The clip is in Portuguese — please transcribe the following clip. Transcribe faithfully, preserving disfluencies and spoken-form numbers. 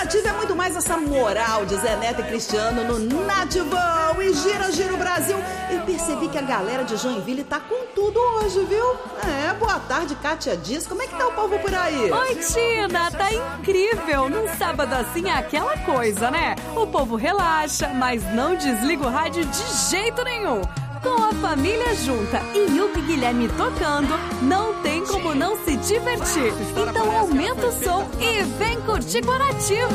Nativa é muito mais essa moral de Zé Neto e Cristiano no Nativão. E gira, gira o Brasil. Eu percebi que a galera de Joinville tá com tudo hoje, viu? É, boa tarde, Kátia Dias. Como é que tá o povo por aí? Oi, Tina, tá incrível. Num sábado assim é aquela coisa, né? O povo relaxa, mas não desliga o rádio de jeito nenhum. Com a família junta e o Guilherme tocando, não tem como não se divertir. Então aumenta o som e vem curtir com a Nativa.